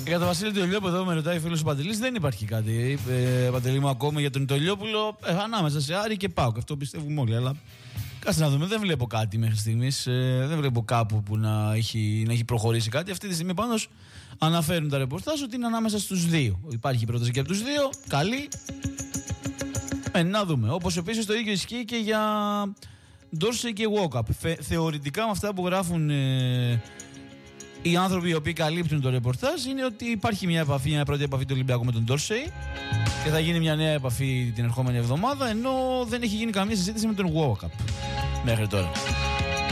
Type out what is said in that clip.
Για τον Βασίλη Τολιόπουλο, εδώ με ρωτάει ο φίλος ο Παντελής, δεν υπάρχει κάτι. Παντελή μου, ακόμα για τον Τολιόπουλο, ανάμεσα σε Άρη και ΠΑΟΚ. Αυτό πιστεύουμε όλοι. Αλλά κάτσε να δούμε, δεν βλέπω κάτι μέχρι στιγμής. Δεν βλέπω κάπου που να έχει προχωρήσει κάτι. Αυτή τη στιγμή πάντως αναφέρουν τα ρεπορτάζ ότι είναι ανάμεσα στους δύο. Υπάρχει πρόταση και από τους δύο. Καλή. Να δούμε. Όπως επίσης το ίδιο ισχύει και για Ντόρσεϊ και Walkup. Θεωρητικά με αυτά που γράφουν οι άνθρωποι οι οποίοι καλύπτουν το ρεπορτάζ είναι ότι υπάρχει μια πρώτη επαφή του Ολυμπιακού με τον Ντόρσεϊ και θα γίνει μια νέα επαφή την ερχόμενη εβδομάδα, ενώ δεν έχει γίνει καμία συζήτηση με τον Walkup μέχρι τώρα.